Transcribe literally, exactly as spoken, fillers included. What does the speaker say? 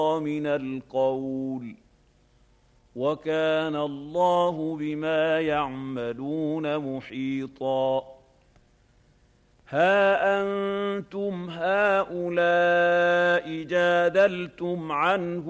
من القول وكان الله بما يعملون محيطا ها أنتم هؤلاء جادلتم عنه